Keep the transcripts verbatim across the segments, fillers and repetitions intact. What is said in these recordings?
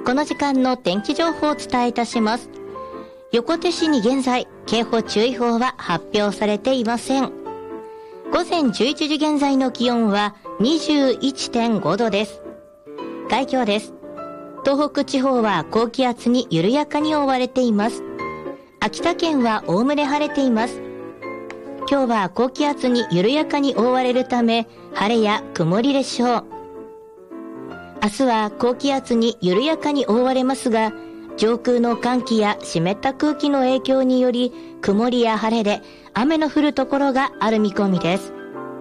この時間の天気情報をお伝えいたします。横手市に現在、警報注意報は発表されていません。午前じゅういちじ現在の気温は にじゅういってんごどです。概況です。東北地方は高気圧に緩やかに覆われています。秋田県はおおむね晴れています。今日は高気圧に緩やかに覆われるため、晴れや曇りでしょう。明日は高気圧に緩やかに覆われますが、上空の寒気や湿った空気の影響により、曇りや晴れで雨の降るところがある見込みです。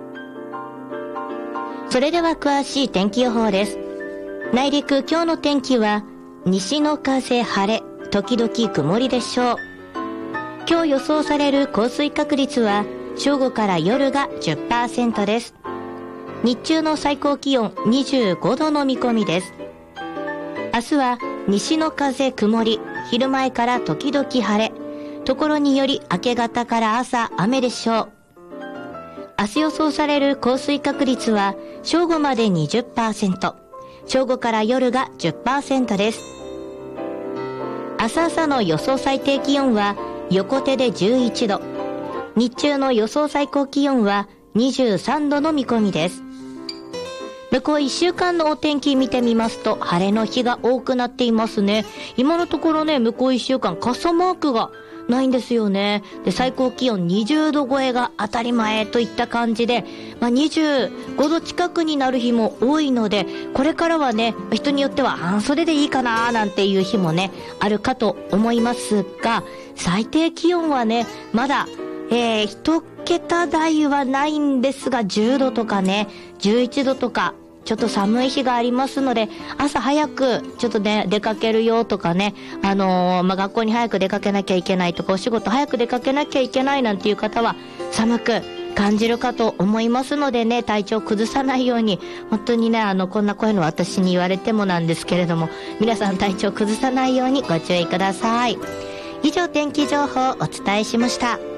それでは詳しい天気予報です。内陸今日の天気は、西の風晴れ、時々曇りでしょう。今日予想される降水確率は、正午から夜が じゅっパーセント です。日中の最高気温にじゅうごどの見込みです。明日は西の風曇り、昼前から時々晴れ、ところにより明け方から朝雨でしょう。明日予想される降水確率は正午まで にじゅっパーセント、正午から夜が じゅっパーセント です。明日朝の予想最低気温は横手でじゅういちど、日中の予想最高気温はにじゅうさんどの見込みです。向こういっしゅうかんのお天気見てみますと、晴れの日が多くなっていますね。今のところね、向こういっしゅうかん傘マークがないんですよね。で、最高気温にじゅうど超えが当たり前といった感じで、まあ、にじゅうごど近くになる日も多いので、これからはね、人によっては半袖でいいかななんていう日もね、あるかと思いますが、最低気温はね、まだえー、一桁台はないんですが、じゅうどとかね、じゅういちどとか、ちょっと寒い日がありますので、朝早くちょっとね、出かけるよとかね、あのー、まあ、学校に早く出かけなきゃいけないとか、お仕事早く出かけなきゃいけないなんていう方は、寒く感じるかと思いますのでね、体調崩さないように、本当にね、あの、こんな声の私に言われてもなんですけれども、皆さん体調崩さないようにご注意ください。以上、天気情報をお伝えしました。